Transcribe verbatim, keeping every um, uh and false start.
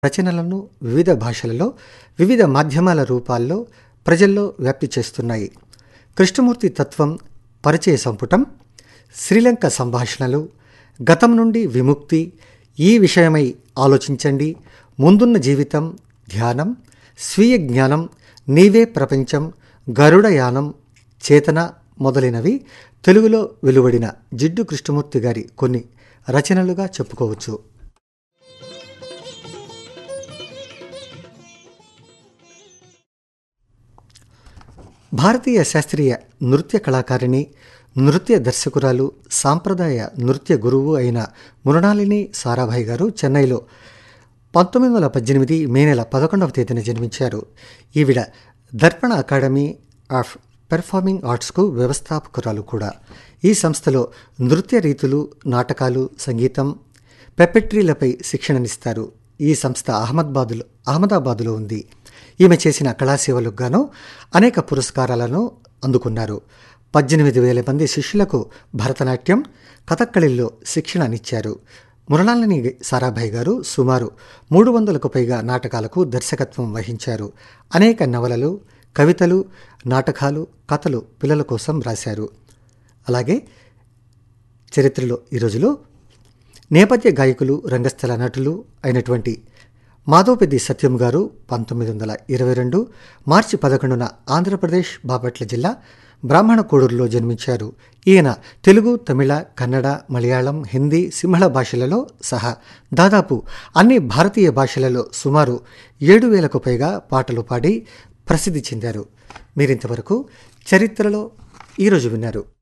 రచనలను వివిధ భాషలలో వివిధ మాధ్యమాల రూపాల్లో ప్రజల్లో వ్యాప్తి చేస్తున్నాయి. కృష్ణమూర్తి తత్వం పరిచయ సంపుటం, శ్రీలంక సంభాషణలు, గతం నుండి విముక్తి, ఈ విషయమై ఆలోచించండి, ముందున్న జీవితం, ధ్యానం, స్వీయ జ్ఞానం, నీవే ప్రపంచం, గరుడయానం, చేతన మొదలైనవి తెలుగులో వెలువడిన జిడ్డు కృష్ణమూర్తి గారి కొన్ని రచనలుగా చెప్పుకోవచ్చు. భారతీయ శాస్త్రీయ నృత్య కళాకారిణి, నృత్య దర్శకురాలు, సాంప్రదాయ నృత్య గురువు అయిన మృణాలిని సారాభాయ్ గారు చెన్నైలో పంతొమ్మిది వందల పద్దెనిమిది మే నెల పదకొండవ తేదీన జన్మించారు. ఈవిడ దర్పణ అకాడమీ ఆఫ్ పెర్ఫార్మింగ్ ఆర్ట్స్కు వ్యవస్థాపకురాలు కూడా. ఈ సంస్థలో నృత్య రీతులు, నాటకాలు, సంగీతం, పెపెట్రీలపై శిక్షణనిస్తారు. ఈ సంస్థ అహ్మదాబాదులో అహ్మదాబాదులో ఉంది. ఈమె చేసిన కళాసేవలకు గాను అనేక పురస్కారాలను అందుకున్నారు. పద్దెనిమిది వేల మంది శిష్యులకు భరతనాట్యం, కథక్కళిల్లో శిక్షణనిచ్చారు. మృణాలిని సారాభాయ్ గారు సుమారు మూడు వందలకు పైగా నాటకాలకు దర్శకత్వం వహించారు. అనేక నవలలు, కవితలు, నాటకాలు, కథలు పిల్లల కోసం రాశారు. అలాగే చరిత్రలో ఈరోజులో నేపథ్య గాయకులు, రంగస్థల నటులు అయినటువంటి మాధవపెద్ది సత్యం గారు పంతొమ్మిది వందల ఇరవై రెండు మార్చి పదకొండున ఆంధ్రప్రదేశ్ బాపట్ల జిల్లా బ్రాహ్మణ కోడూరులో జన్మించారు. ఈయన తెలుగు, తమిళ, కన్నడ, మలయాళం, హిందీ, సింహళ భాషలలో సహా దాదాపు అన్ని భారతీయ భాషలలో సుమారు ఏడు వేలకు పైగా పాటలు పాడి ప్రసిద్ధి చెందారు. మీరింతవరకు చరిత్రలో ఈరోజు విన్నారు.